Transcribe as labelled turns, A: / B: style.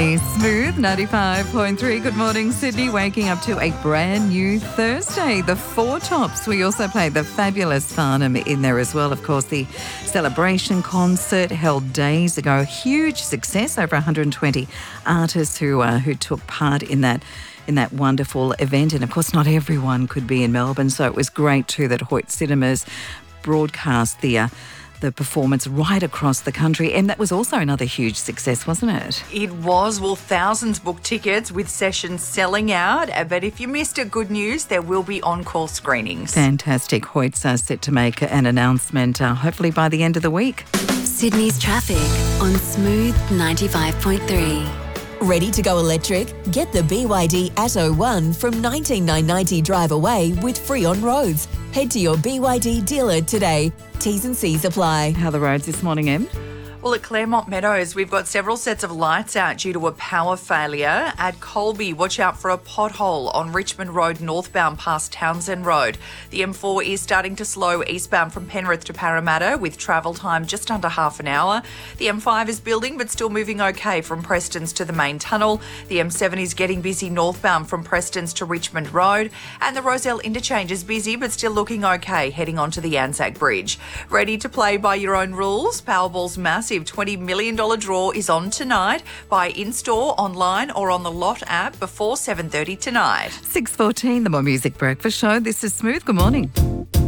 A: Sydney. Smooth 95.3. Good morning, Sydney. Waking up to a brand new Thursday. The Four Tops. We also played the fabulous Farnham in there as well. Of course, the celebration concert held days ago. Huge success. Over 120 artists who took part in that wonderful event. And of course, not everyone could be in Melbourne, so it was great too that Hoyt Cinemas broadcast the performance right across the country. And that was also another huge success, wasn't it?
B: It was. Well, thousands booked tickets with sessions selling out. But if you missed it, good news, there will be encore screenings.
A: Fantastic. Hoyt's set to make an announcement hopefully by the end of the week.
C: Sydney's traffic on Smooth 95.3.
D: Ready to go electric? Get the BYD Atto 1 from 19,990 drive away with free on roads. Head to your BYD dealer today. T's and C's apply.
A: How are the roads this morning, Em?
B: Well, at Claremont Meadows, we've got several sets of lights out due to a power failure. At Colby, watch out for a pothole on Richmond Road northbound past Townsend Road. The M4 is starting to slow eastbound from Penrith to Parramatta with travel time just under half an hour. The M5 is building but still moving okay from Prestons to the main tunnel. The M7 is getting busy northbound from Prestons to Richmond Road. And the Rozelle interchange is busy but still looking okay heading onto the Anzac Bridge. Ready to play by your own rules? Powerball's massive $20 million draw is on tonight. Buy in-store, online or on the Lot app before 7:30 tonight.
A: 6:14, the More Music Breakfast Show. This is Smooth. Good morning.